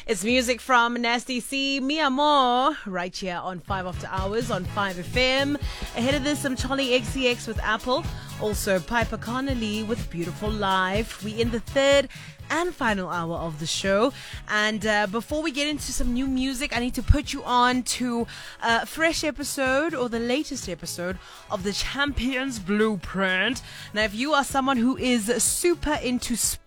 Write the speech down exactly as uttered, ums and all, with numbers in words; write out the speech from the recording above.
It's music from Nasty C, Mi Amor, right here on five After Hours on five F M. Ahead of this, some Charlie X C X with Apple. Also, Piper Connolly with Beautiful Life. We in the third and final hour of the show. And uh, before we get into some new music, I need to put you on to a fresh episode or the latest episode of the Champions Blueprint. Now, if you are someone who is super into sports,